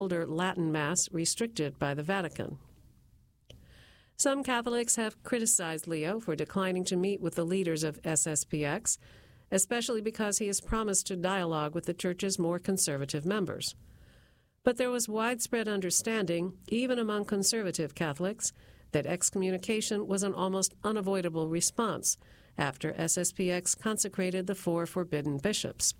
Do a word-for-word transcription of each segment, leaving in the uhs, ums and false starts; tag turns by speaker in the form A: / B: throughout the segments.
A: older Latin Mass restricted by the Vatican. Some Catholics have criticized Leo for declining to meet with the leaders of S S P X, especially because he has promised to dialogue with the Church's more conservative members. But there was widespread understanding, even among conservative Catholics, that excommunication was an almost unavoidable response after S S P X consecrated the four forbidden bishops.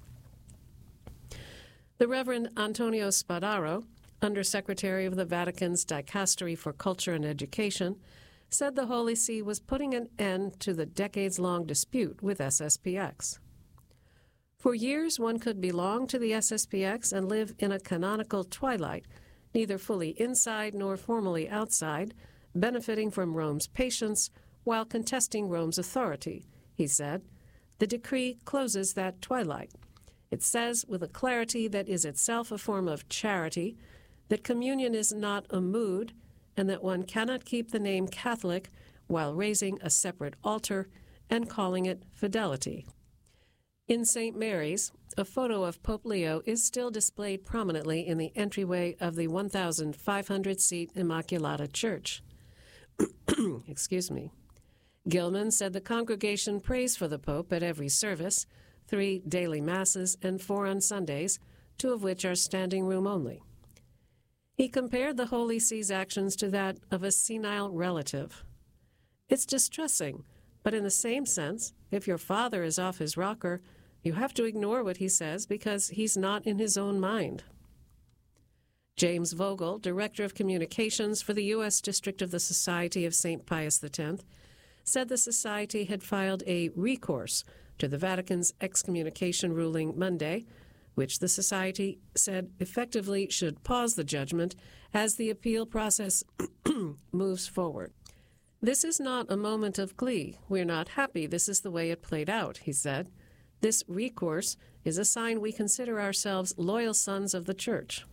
A: The Reverend Antonio Spadaro, Undersecretary of the Vatican's Dicastery for Culture and Education, said the Holy See was putting an end to the decades-long dispute with S S P X. For years, one could belong to the S S P X and live in a canonical twilight, neither fully inside nor formally outside, benefiting from Rome's patience while contesting Rome's authority, he said. The decree closes that twilight. It says, with a clarity that is itself a form of charity, that communion is not a mood, and that one cannot keep the name Catholic while raising a separate altar and calling it fidelity. In Saint Mary's, a photo of Pope Leo is still displayed prominently in the entryway of the one thousand five hundred seat Immaculata Church. Excuse me. Gilman said the congregation prays for the Pope at every service, three daily masses and four on Sundays, two of which are standing room only. He compared the Holy See's actions to that of a senile relative. It's distressing, but in the same sense, if your father is off his rocker, you have to ignore what he says because he's not in his own mind. James Vogel, Director of Communications for the U S District of the Society of Saint Pius the Tenth, said the Society had filed a recourse to the Vatican's excommunication ruling Monday, which the Society said effectively should pause the judgment as the appeal process moves forward. This is not a moment of glee. We're not happy this is the way it played out, he said. This recourse is a sign we consider ourselves loyal sons of the Church.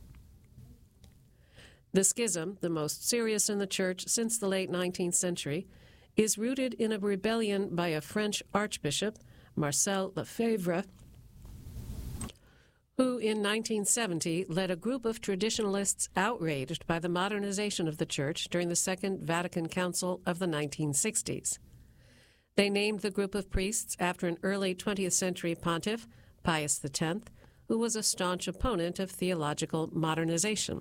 A: The schism, the most serious in the Church since the late nineteenth century, is rooted in a rebellion by a French archbishop, Marcel Lefebvre, who in nineteen seventy led a group of traditionalists outraged by the modernization of the Church during the Second Vatican Council of the nineteen sixties. They named the group of priests after an early twentieth century pontiff, Pius the Tenth, who was a staunch opponent of theological modernization.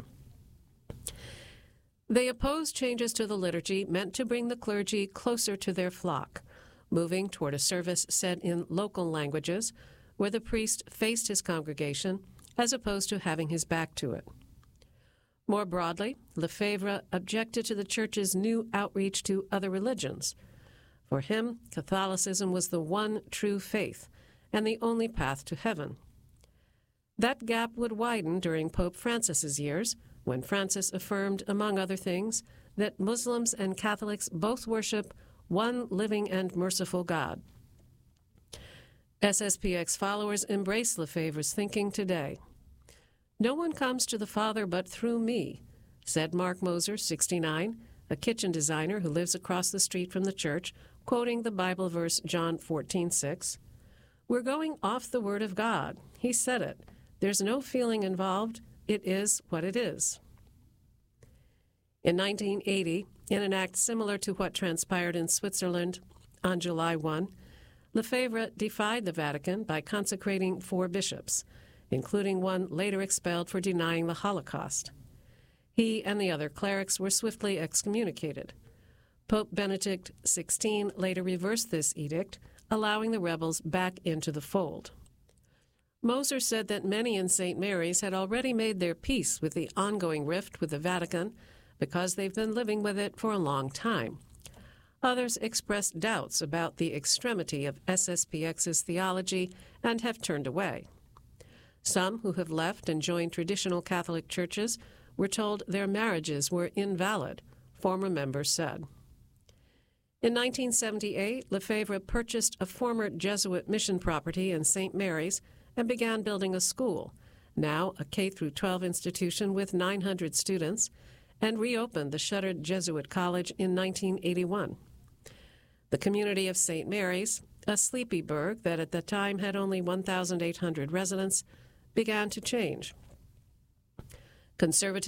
A: They opposed changes to the liturgy meant to bring the clergy closer to their flock, moving toward a service said in local languages where the priest faced his congregation as opposed to having his back to it. More broadly, Lefebvre objected to the Church's new outreach to other religions. For him, Catholicism was the one true faith and the only path to heaven. That gap would widen during Pope Francis's years, when Francis affirmed, among other things, that Muslims and Catholics both worship one living and merciful God. S S P X followers embrace Lefebvre's thinking today. No one comes to the Father but through me, said Mark Moser, sixty-nine, a kitchen designer who lives across the street from the church, quoting the Bible verse John fourteen six. We're going off the Word of God. He said it. There's no feeling involved. It is what it is. In nineteen eighty, in an act similar to what transpired in Switzerland on July first, Lefebvre defied the Vatican by consecrating four bishops, including one later expelled for denying the Holocaust. He and the other clerics were swiftly excommunicated. Pope Benedict the sixteenth later reversed this edict, allowing the rebels back into the fold. Moser said that many in Saint Mary's had already made their peace with the ongoing rift with the Vatican because they've been living with it for a long time. Others expressed doubts about the extremity of S S P X's theology and have turned away. Some who have left and joined traditional Catholic churches were told their marriages were invalid, former members said. In nineteen seventy-eight, Lefebvre purchased a former Jesuit mission property in Saint Mary's and began building a school, now a K through twelve institution with nine hundred students, and reopened the shuttered Jesuit college in nineteen eighty-one. The community of Saint Mary's, a sleepy burg that at the time had only one thousand eight hundred residents, began to change. Conservative